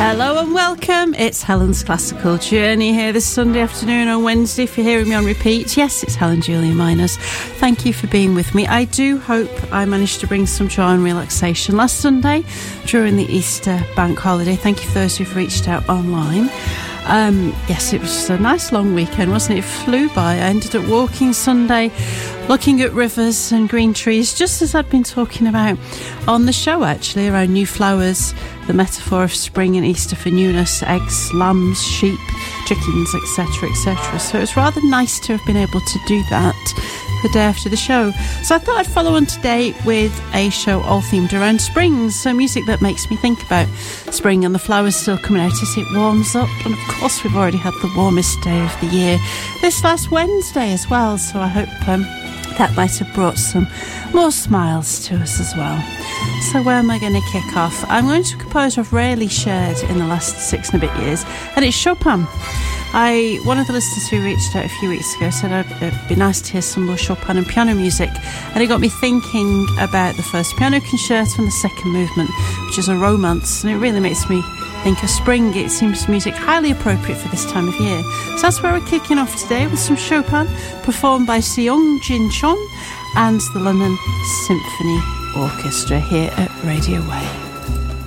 Hello and welcome. It's Helen's Classical Journey here this Sunday afternoon or Wednesday if you're hearing me on repeat. Yes, it's Helen Julia Miners. Thank you for being with me. I do hope I managed to bring some joy and relaxation last Sunday during the Easter bank holiday. Thank you for those who've reached out online. Yes, it was a nice long weekend, wasn't it? It flew by. I ended up walking Sunday, looking at rivers and green trees, just as I'd been talking about on the show, actually, around new flowers, the metaphor of spring and Easter for newness, eggs, lambs, sheep, chickens, etc., etc. So it was rather nice to have been able to do that the day after the show. So I thought I'd follow on today with a show all themed around spring, so music that makes me think about spring and the flowers still coming out as it warms up. And of course we've already had the warmest day of the year this last Wednesday as well, so I hope that might have brought some more smiles to us as well. So where am I going to kick off? I'm going to a composer I've rarely shared in the last 6 and a bit years, and it's Chopin. One of the listeners who reached out a few weeks ago said it'd be nice to hear some more Chopin and piano music, and it got me thinking about the first piano concerto and the second movement, which is a romance, and it really makes me think of spring. It seems music highly appropriate for this time of year. So that's where we're kicking off today, with some Chopin performed by Seong Jin Chon and the London Symphony Orchestra here at Radio Way.